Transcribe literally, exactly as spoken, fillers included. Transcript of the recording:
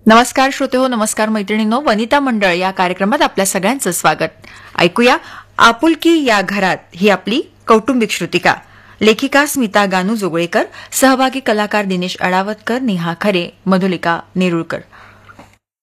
नमस्कार श्रोते हो, नमस्कार मैत्रिणींनो. वनिता मंडळ या कार्यक्रमात आपल्या सगळ्यांचं स्वागत. ऐकूया आपुलकी या घरात ही आपली कौटुंबिक श्रुतिका. लेखिका स्मिता गानू जोगळेकर, सहभागी कलाकार दिनेश अडावतकर, नेहा खरे, मधुलिका नेरुळकर.